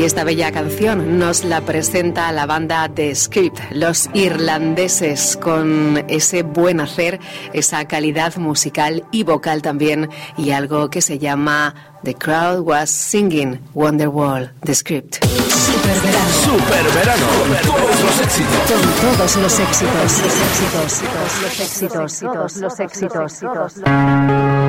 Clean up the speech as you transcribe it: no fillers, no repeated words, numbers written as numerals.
esta bella canción nos la presenta la banda The Script, los irlandeses, con ese buen hacer, esa calidad musical y vocal también, y algo que se llama The Crowd Was Singing Wonderwall, The Script. Super verano, todos los éxitos. Con todos los éxitos, los éxitos, los éxitos, los éxitos.